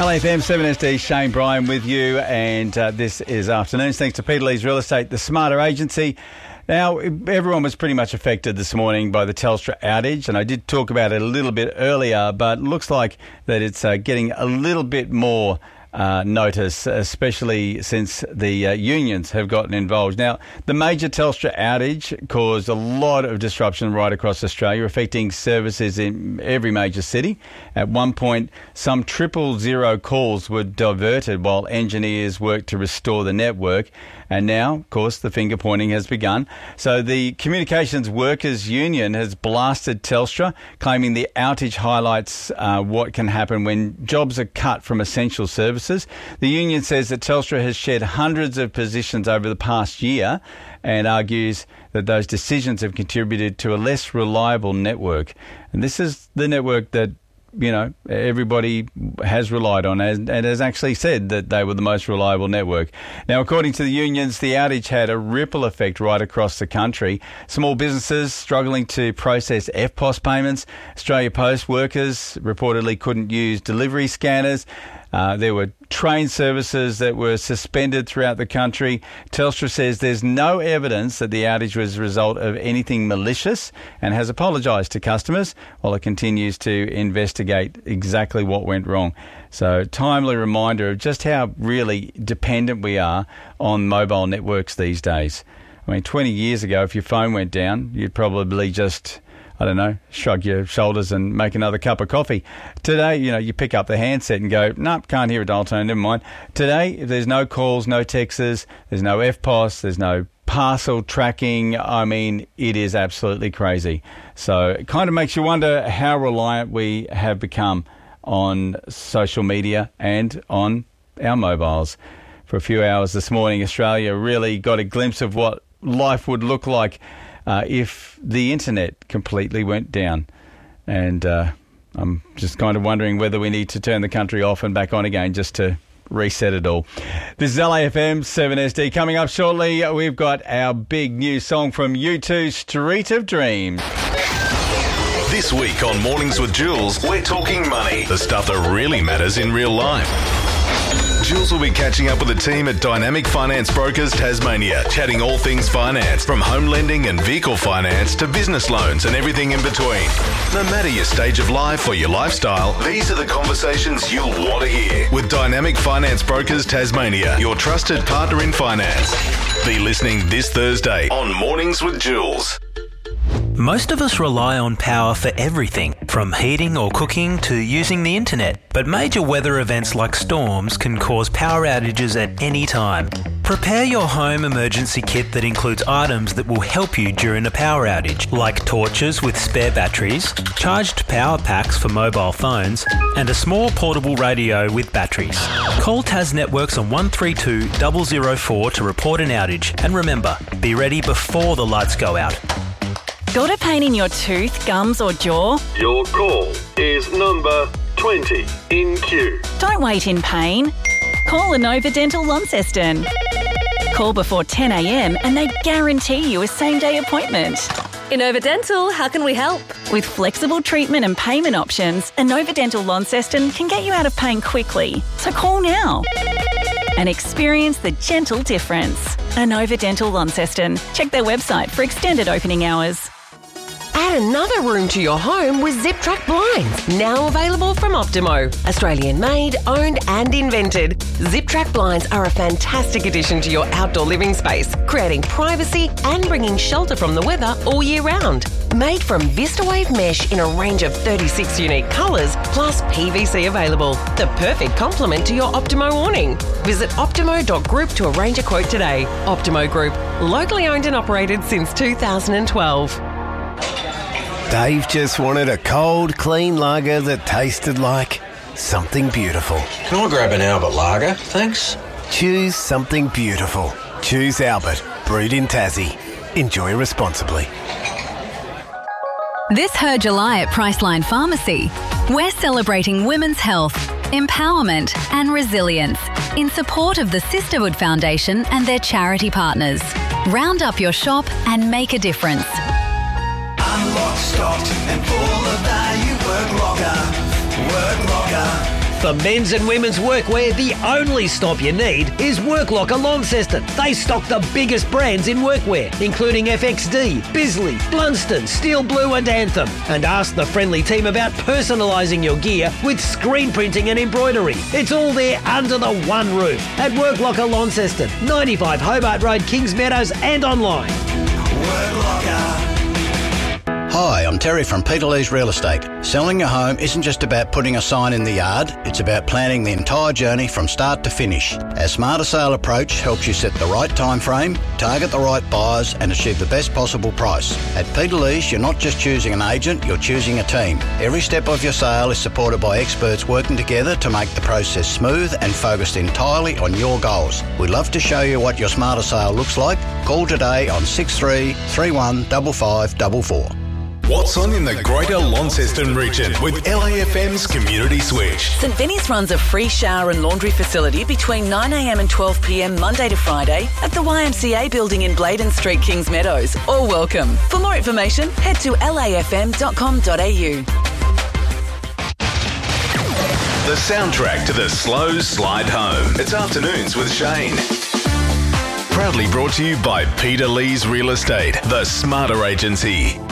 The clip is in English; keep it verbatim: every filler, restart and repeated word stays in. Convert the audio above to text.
L A F M seven S D, Shane Bryan with you, and uh, this is Afternoons. Thanks to Peter Lee's Real Estate, the Smarter Agency. Now, everyone was pretty much affected this morning by the Telstra outage, and I did talk about it a little bit earlier, but it looks like that it's uh, getting a little bit more Uh, notice, especially since the uh, unions have gotten involved. Now, the major Telstra outage caused a lot of disruption right across Australia, affecting services in every major city. At one point, some triple zero calls were diverted while engineers worked to restore the network. And now, of course, the finger pointing has begun. So the Communications Workers Union has blasted Telstra, claiming the outage highlights uh, what can happen when jobs are cut from essential services. The union says that Telstra has shed hundreds of positions over the past year and argues that those decisions have contributed to a less reliable network. And this is the network that, you know, everybody has relied on and, and has actually said that they were the most reliable network. Now, according to the unions, the outage had a ripple effect right across the country. Small businesses struggling to process F P O S payments. Australia Post workers reportedly couldn't use delivery scanners. Uh, there were train services that were suspended throughout the country. Telstra says there's no evidence that the outage was a result of anything malicious and has apologised to customers while it continues to investigate exactly what went wrong. So, timely reminder of just how really dependent we are on mobile networks these days. I mean, twenty years ago, if your phone went down, you'd probably just, I don't know, shrug your shoulders and make another cup of coffee. Today, you know, you pick up the handset and go, nope, can't hear a dial tone, never mind. Today, if there's no calls, no texts, there's no F P O S, there's no parcel tracking, I mean, it is absolutely crazy. So it kind of makes you wonder how reliant we have become on social media and on our mobiles. For a few hours this morning, Australia really got a glimpse of what life would look like Uh, if the internet completely went down. And uh, I'm just kind of wondering whether we need to turn the country off and back on again just to reset it all. This is L A F M seven S D. Coming up shortly, we've got our big new song from U two, Street of Dreams. This week on Mornings with Jules, we're talking money, the stuff that really matters in real life. Jules will be catching up with the team at Dynamic Finance Brokers Tasmania, chatting all things finance, from home lending and vehicle finance to business loans and everything in between. No matter your stage of life or your lifestyle, these are the conversations you'll want to hear. With Dynamic Finance Brokers Tasmania, your trusted partner in finance. Be listening this Thursday on Mornings with Jules. Most of us rely on power for everything, from heating or cooking to using the internet. But major weather events like storms can cause power outages at any time. Prepare your home emergency kit that includes items that will help you during a power outage, like torches with spare batteries, charged power packs for mobile phones, and a small portable radio with batteries. Call Tas Networks on one three two, zero zero four to report an outage. And remember, be ready before the lights go out. Got a pain in your tooth, gums or jaw? Your call is number twenty in queue. Don't wait in pain. Call Inova Dental Launceston. Call before ten a m and they guarantee you a same-day appointment. Inova Dental, how can we help? With flexible treatment and payment options, Inova Dental Launceston can get you out of pain quickly. So call now and experience the gentle difference. Inova Dental Launceston. Check their website for extended opening hours. Add another room to your home with Zip Track blinds, now available from Optimo. Australian made, owned and invented. Zip Track blinds are a fantastic addition to your outdoor living space, creating privacy and bringing shelter from the weather all year round. Made from VistaWave mesh in a range of thirty-six unique colours, plus P V C available. The perfect complement to your Optimo awning. Visit optimo dot group to arrange a quote today. Optimo Group, locally owned and operated since two thousand twelve. Dave just wanted a cold, clean lager that tasted like something beautiful. Can I grab an Albert lager, thanks? Choose something beautiful. Choose Albert, brewed in Tassie. Enjoy responsibly. This Her July at Priceline Pharmacy, we're celebrating women's health, empowerment and resilience in support of the Sisterhood Foundation and their charity partners. Round up your shop and make a difference. Unlocked, stocked and full of value. Work longer, work longer. For men's and women's workwear, the only stop you need is Worklocker Launceston. They stock the biggest brands in workwear, including F X D, Bisley, Blunston, Steel Blue and Anthem. And ask the friendly team about personalising your gear with screen printing and embroidery. It's all there under the one roof at Worklocker Launceston, ninety-five Hobart Road, Kings Meadows, and online. Worklocker. Hi, I'm Terry from Peter Lee's Real Estate. Selling your home isn't just about putting a sign in the yard, it's about planning the entire journey from start to finish. Our Smarter Sale approach helps you set the right time frame, target the right buyers and achieve the best possible price. At Peter Lee's, you're not just choosing an agent, you're choosing a team. Every step of your sale is supported by experts working together to make the process smooth and focused entirely on your goals. We'd love to show you what your Smarter Sale looks like. Call today on six three three one five five four four. What's on in the Greater Launceston region with L A F M's Community Switch? St Vinny's runs a free shower and laundry facility between nine a m and twelve p m Monday to Friday at the Y M C A building in Bladen Street, Kings Meadows. All welcome. For more information, head to l a f m dot com dot a u. The soundtrack to the slow slide home. It's Afternoons with Shane. Proudly brought to you by Peter Lee's Real Estate, the Smarter Agency.